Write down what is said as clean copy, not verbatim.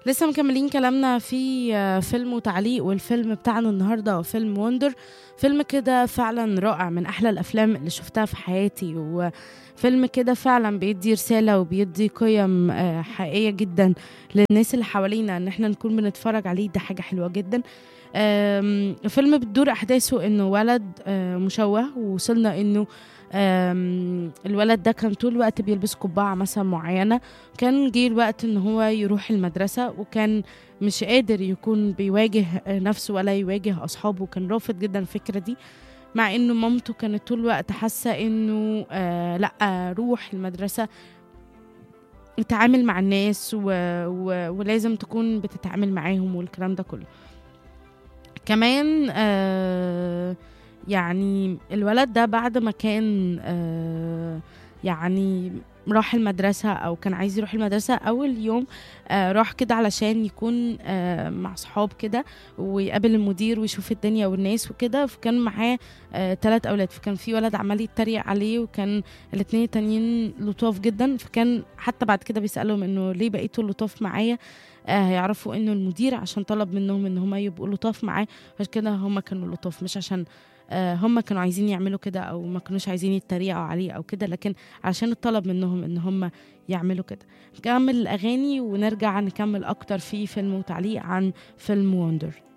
لسه مكملين كلامنا في فيلم وتعليق، والفيلم بتاعنا النهارده هو فيلم وندر. فيلم كده فعلا رائع، من احلى الافلام اللي شفتها في حياتي، وفيلم كده فعلا بيدي رسالة وبيدي قيم حقيقية جدا للناس اللي حوالينا، ان احنا نكون بنتفرج عليه. ده حاجة حلوة جدا. الفيلم بتدور احداثه انه ولد مشوه، ووصلنا انه الولد ده كان طول الوقت بيلبس قبعة مثلا معينة. كان جه الوقت ان هو يروح المدرسة، وكان مش قادر يكون بيواجه نفسه ولا يواجه اصحابه. كان رافض جدا الفكرة دي، مع انه مامته كانت طول الوقت حاسة انه لا، روح المدرسة، اتعامل مع الناس ولازم تكون بتتعامل معاهم والكلام ده كله. كمان يعني الولد ده بعد ما كان يعني راح المدرسة، أو كان عايز يروح المدرسة أول يوم. راح كده علشان يكون مع صحاب كده، ويقابل المدير ويشوف الدنيا والناس وكده. فكان معاه 3 أولاد، فكان في ولد عمال يتريق عليه، وكان الاتنين التانيين لطاف جدا. فكان حتى بعد كده بيسألهم انه ليه بقيتوا لطاف معايا. هيعرفوا انه المدير عشان طلب منهم ان هم يبقوا لطاف معاه، عشان كده هم كانوا لطاف، مش عشان هم كانوا عايزين يعملوا كده، او ما كانوش عايزين يتريقوا عليه او كده، لكن عشان الطلب منهم ان هم يعملوا كده. نكمل الاغاني ونرجع نكمل اكتر في فيلم وتعليق عن فيلم وندر.